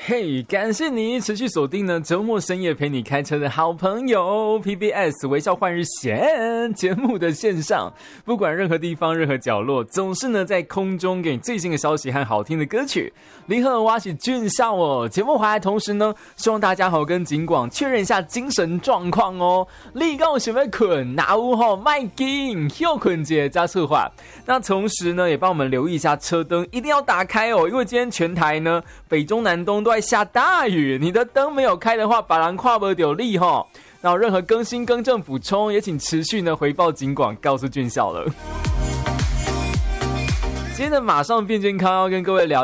嘿，感谢你持续锁定呢周末深夜陪你开车的好朋友 PBS 微笑换日线节目的线上，不管任何地方任何角落，总是呢在空中给你最新的消息和好听的歌曲。你好，我是俊孝哦。节目回来同时呢，希望大家好跟警广确认一下精神状况哦。你刚有想要困，哪有吼卖紧，休困节加策划。那同时呢，也帮我们留意一下车灯一定要打开哦，因为今天全台呢北中南东都在下大雨，你的灯没有开的话，把人看不到你吼。那有任何更新更正补充，也请持续呢回报警广，告诉俊孝了。今天的马上变健康要跟各位聊